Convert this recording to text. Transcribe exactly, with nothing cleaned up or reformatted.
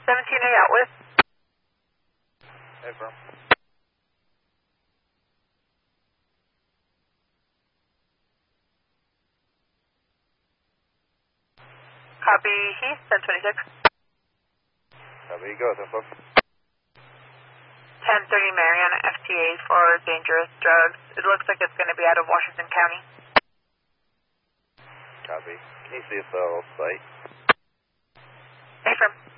seventeen A out with. Hey, firm. Copy, Heath, ten twenty-six. Copy, go, ten folks. ten thirty Mariana, F T A for dangerous drugs. It looks like it's going to be out of Washington County. Copy. Can you see if they'll site? Affirm.